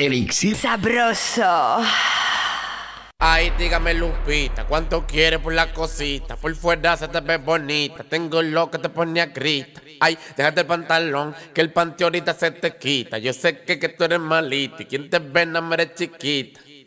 Elixir sabroso. Ay, dígame Lupita, ¿cuánto quieres por la cosita? Por fuera se te ve bonita, tengo lo que te pone a grita. Ay, déjate el pantalón, que el panty ahorita se te quita. Yo sé que tú eres malita y quien te ve no me eres chiquita.